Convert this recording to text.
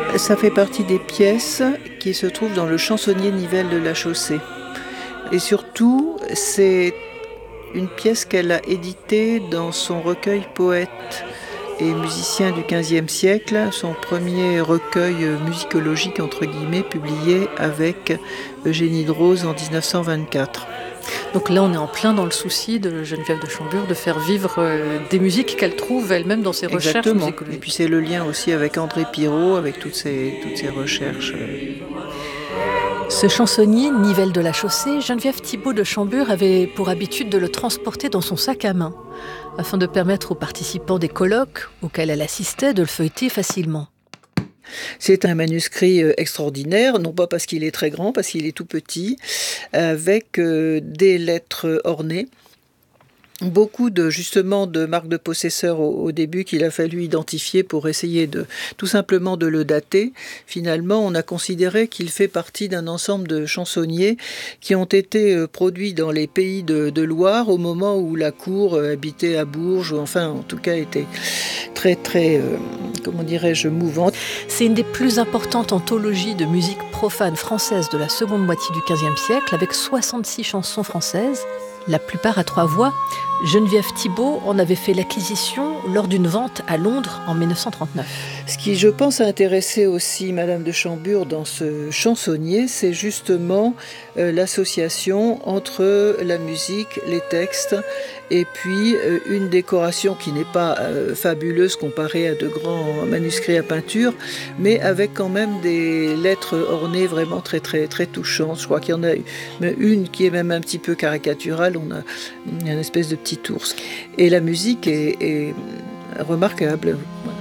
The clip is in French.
Ça fait partie des pièces qui se trouvent dans le chansonnier Nivelle de la Chaussée. Et surtout, c'est une pièce qu'elle a éditée dans son recueil Poètes et musiciens du XVe siècle, son premier recueil musicologique entre guillemets publié avec Eugénie de Rose en 1924. Donc là, on est en plein dans le souci de Geneviève de Chambure de faire vivre des musiques qu'elle trouve elle-même dans ses recherches Exactement. musicologiques. Et puis c'est le lien aussi avec André Pirot, avec toutes ces recherches. Ce chansonnier, Nivelle de la Chaussée, Geneviève Thibault de Chambure avait pour habitude de le transporter dans son sac à main, afin de permettre aux participants des colloques auxquels elle assistait de le feuilleter facilement. C'est un manuscrit extraordinaire, non pas parce qu'il est très grand, parce qu'il est tout petit, avec des lettres ornées. Beaucoup justement de marques de possesseurs au début qu'il a fallu identifier pour essayer tout simplement de le dater. Finalement, on a considéré qu'il fait partie d'un ensemble de chansonniers qui ont été produits dans les pays de Loire au moment où la cour habitait à Bourges, ou enfin en tout cas était très comment dirais-je, mouvante. C'est une des plus importantes anthologies de musique profane française de la seconde moitié du XVe siècle, avec 66 chansons françaises, la plupart à 3 voix. Geneviève Thibault en avait fait l'acquisition lors d'une vente à Londres en 1939. Ce qui, je pense, a intéressé aussi Madame de Chambure dans ce chansonnier, c'est justement l'association entre la musique, les textes, et puis une décoration qui n'est pas fabuleuse comparée à de grands manuscrits à peinture, mais avec quand même des lettres ornées vraiment très touchantes. Je crois qu'il y en a une qui est même un petit peu caricaturale, on a une espèce de petit ours. Et la musique est remarquable. Voilà.